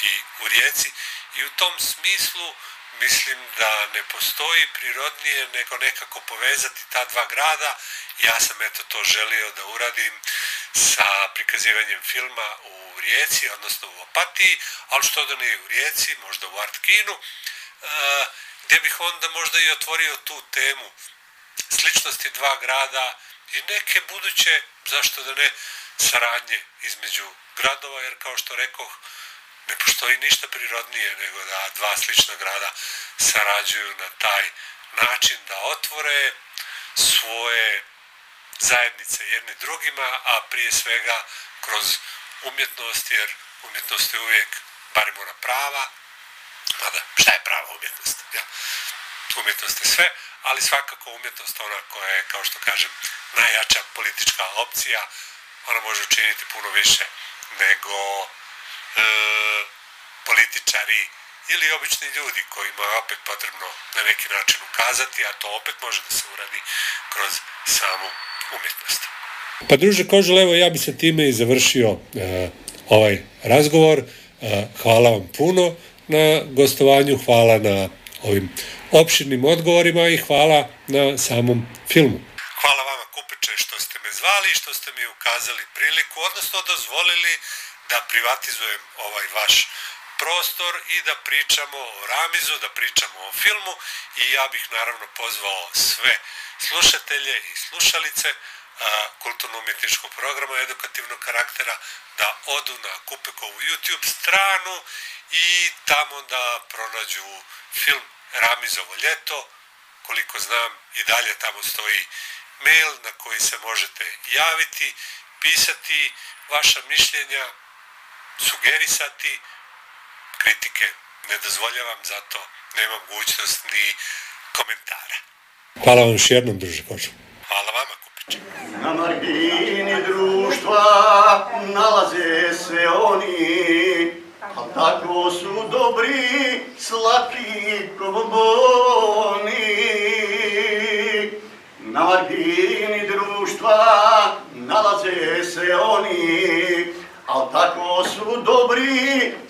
i u Rijeci i u tom smislu mislim da ne postoji prirodnije nego nekako povezati ta dva grada. Ja sam eto to želio da uradim sa prikazivanjem filma u Rijeci, odnosno u Opatiji, ali što da nije u Rijeci, možda u Art Kinu, gdje bih onda možda i otvorio tu temu sličnosti dva grada i neke buduće, zašto da ne, saradnje između gradova, jer kao što rekoh, ne postoji ništa prirodnije nego da dva slična grada sarađuju na taj način da otvore svoje zajednice jedni drugima, a prije svega kroz umjetnost, jer umjetnost je uvijek, barem ona prava, mada šta je prava umjetnost? Ja? Umjetnost je sve, ali svakako umjetnost ona koja je, kao što kažem, najjača politička opcija, ona može učiniti puno više nego političari ili obični ljudi kojima je opet potrebno na neki način ukazati, a to opet može da se uradi kroz samu umjetnost. Pa druže Kožul, evo ja bi sa time i završio ovaj razgovor. Hvala vam puno na gostovanju, hvala na ovim opširnim odgovorima i hvala na samom filmu. Hvala vama, Kupeče, što ste me zvali i što ste mi ukazali priliku, odnosno dozvolili da privatizujem ovaj vaš prostor i da pričamo o Ramizu, da pričamo o filmu i ja bih naravno pozvao sve slušatelje i slušalice kulturno-umjetničkog programa edukativnog karaktera da odu na Kupekovu YouTube stranu i tamo da pronađu film Ramizovo ljeto. Koliko znam i dalje tamo stoji mail na koji se možete javiti, pisati vaša mišljenja, sugerisati, kritike ne dozvoljavam, zato nemam mogućnost ni komentara. Hvala vam još jednom, druže Kožul. Hvala vama, Kupiče. Na margini društva nalaze se oni, a tako su dobri, slatki bomboni. Na margini društva nalaze se oni, a tako su dobri,